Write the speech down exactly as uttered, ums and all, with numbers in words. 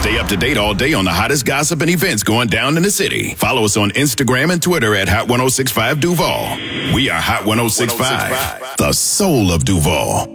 Stay up to date all day on the hottest gossip and events going down in the city. Follow us on Instagram and Twitter at Hot ten sixty-five Duval. We are Hot ten sixty-five, the soul of Duval.